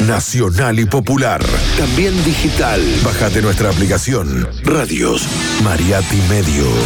nacional y popular. También digital. Bájate nuestra aplicación. Radios Mariachi Medio.